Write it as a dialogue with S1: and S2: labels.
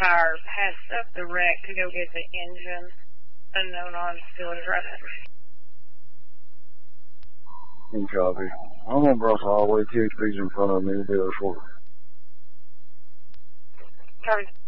S1: tire, passed up the wreck to go get the engine. Unknown on still driving.
S2: In copy. I'm on Brussels Highway, THP's in front of me, they'll be there shortly.
S1: Copy.